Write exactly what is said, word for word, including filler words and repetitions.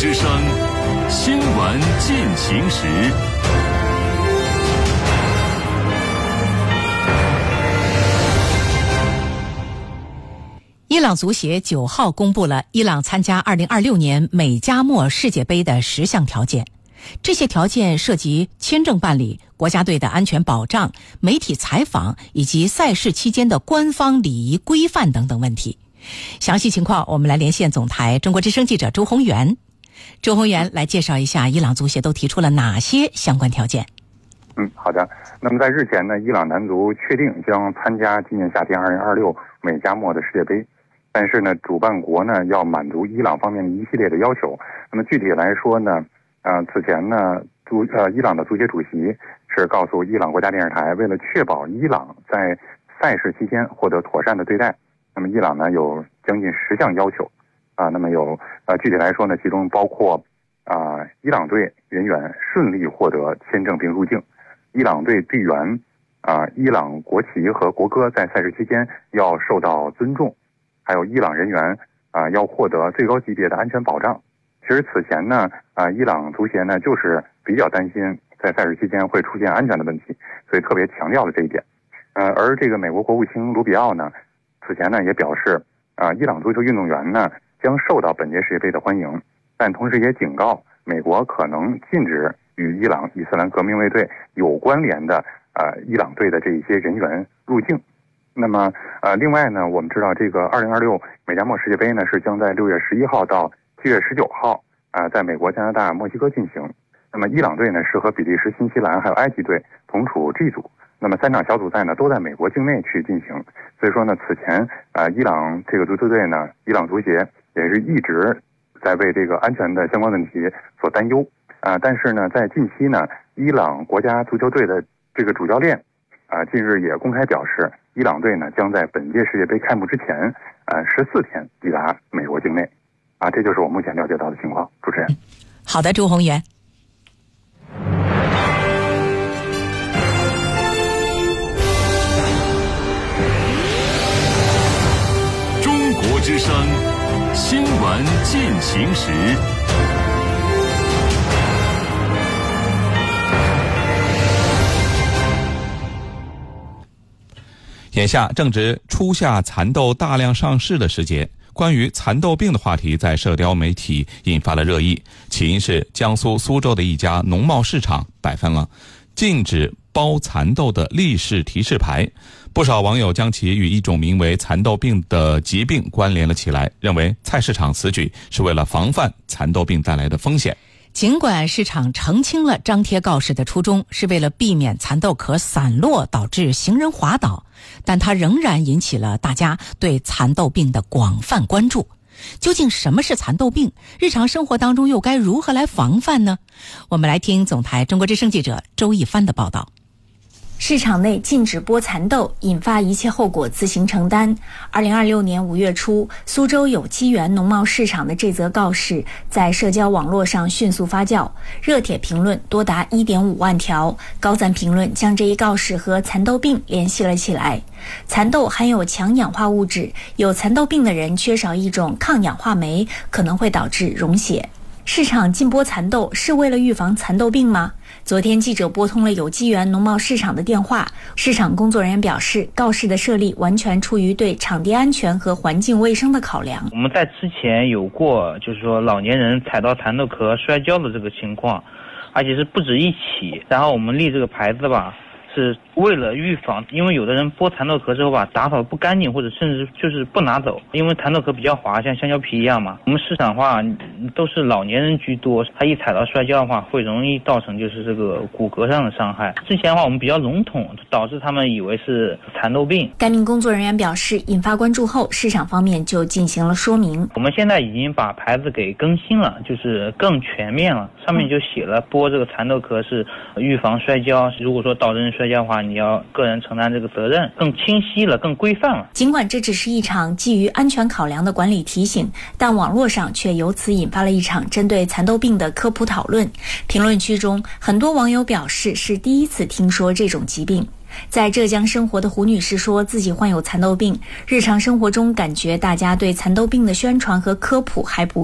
之声新闻进行时。 伊朗足协九号公布了伊朗参加二零二六年美加墨世界杯的十项条件，这些条件涉及签证办理、国家队的安全保障、媒体采访以及赛事期间的官方礼仪规范等等问题。详细情况我们来连线总台中国之声记者周宏元。周宏元来介绍一下伊朗足协都提出了哪些相关条件。 嗯，好的。那么在日前呢，伊朗男足确定将参加今年夏天二零二六美加墨的世界杯，但是呢，主办国呢要满足伊朗方面的一系列的要求。那么具体来说呢，呃，此前呢，足呃伊朗的足协主席是告诉伊朗国家电视台，为了确保伊朗在赛事期间获得妥善的对待，那么伊朗呢有将近十项要求啊。那么有呃具体来说呢，其中包括啊、呃、伊朗队人员顺利获得签证并入境，伊朗队队员啊、呃、伊朗国旗和国歌在赛事期间要受到尊重，还有伊朗人员啊、呃、要获得最高级别的安全保障。其实此前呢啊、呃、伊朗足协呢就是比较担心在赛事期间会出现安全的问题，所以特别强调了这一点。呃而这个美国国务卿卢比奥呢此前呢也表示啊、呃伊朗足球运动员呢将受到本届世界杯的欢迎，但同时也警告美国可能禁止与伊朗伊斯兰革命卫队有关联的呃伊朗队的这一些人员入境。那么呃另外呢，我们知道这个二零二六美加墨世界杯呢是将在六月十一号到七月十九号啊、呃、在美国、加拿大、墨西哥进行。那么伊朗队呢是和比利时、新西兰还有埃及队同处 G 组。那么三场小组赛呢都在美国境内去进行，所以说呢，此前啊、呃，伊朗这个足球队呢，伊朗足协也是一直在为这个安全的相关问题所担忧啊、呃。但是呢，在近期呢，伊朗国家足球队的这个主教练啊、呃，近日也公开表示，伊朗队呢将在本届世界杯开幕之前，呃，十四天抵达美国境内啊。这就是我目前了解到的情况。主持人， 好的，周宏元。 之声新闻进行时。 眼下正值初夏蚕豆大量上市的时节，关于蚕豆病的话题在社交媒体引发了热议。起因是江苏苏州的一家农贸市场摆放了禁止包蚕豆的立式提示牌，不少网友将其与一种名为蚕豆病的疾病关联了起来，认为菜市场此举是为了防范蚕豆病带来的风险。 尽管市场澄清了张贴告示的初衷是为了避免蚕豆壳散落导致行人滑倒，但它仍然引起了大家对蚕豆病的广泛关注。究竟什么是蚕豆病？日常生活当中又该如何来防范呢？我们来听总台中国之声记者周一帆的报道。 市场内禁止剥蚕豆，引发一切后果自行承担。二零二六年五月初，苏州有机园农贸市场的这则告示在社交网络上迅速发酵，热帖评论多达 一点五万条，高赞评论将这一告示和蚕豆病联系了起来。蚕豆含有强氧化物质，有蚕豆病的人缺少一种抗氧化酶，可能会导致溶血。市场禁播蚕豆是为了预防蚕豆病吗？昨天记者拨通了有机园农贸市场的电话，市场工作人员表示，告示的设立完全出于对场地安全和环境卫生的考量。 我们在之前有过就是说老年人踩到蚕豆壳摔跤的这个情况，而且是不止一起，然后我们立这个牌子吧，是为了预防，因为有的人剥蚕豆壳之后吧，打扫不干净，或者甚至就是不拿走，因为蚕豆壳比较滑，像香蕉皮一样嘛。我们市场的话都是老年人居多，他一踩到摔跤的话，会容易造成就是这个骨骼上的伤害。之前的话我们比较笼统，导致他们以为是蚕豆病。 该名工作人员表示，引发关注后，市场方面就进行了说明。 我们现在已经把牌子给更新了，就是更全面了，上面就写了剥这个蚕豆壳是预防摔跤，如果说导致人摔跤的话，你要个人承担这个责任，更清晰了，更规范了。 尽管这只是一场基于安全考量的管理提醒，但网络上却由此引发了一场针对蚕豆病的科普讨论。评论区中，很多网友表示是第一次听说这种疾病。在浙江生活的胡女士说自己患有蚕豆病，日常生活中感觉大家对蚕豆病的宣传和科普还不